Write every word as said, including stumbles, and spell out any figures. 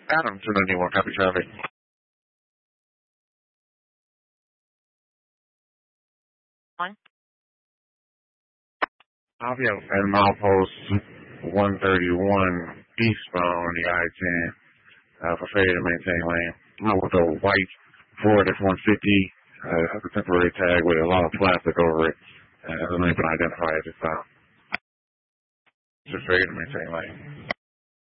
Adam, two ninety-one, copy traffic. One. I'll be at milepost one thirty-one eastbound on the I ten uh, for failure to maintain lane. I'm with a white Ford F one fifty, uh, has a temporary tag with a lot of plastic over it. Uh, hasn't been identified at this time. Just failure to maintain lane.